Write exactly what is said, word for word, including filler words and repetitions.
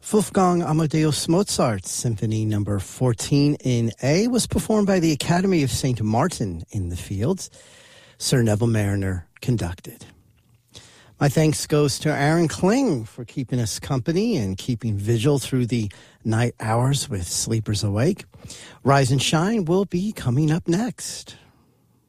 Wolfgang Amadeus Mozart's Symphony Number fourteen in A was performed by the Academy of Saint Martin in the Fields. Sir Neville Mariner conducted. My thanks goes to Aaron Kling for keeping us company and keeping vigil through the night hours with Sleepers Awake. Rise and Shine will be coming up next.